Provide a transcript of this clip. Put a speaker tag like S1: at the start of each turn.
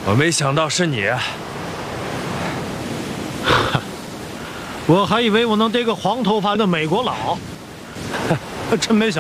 S1: 我没想到是你。
S2: 我还以为我能逮个黄头发的美国佬，真没想到。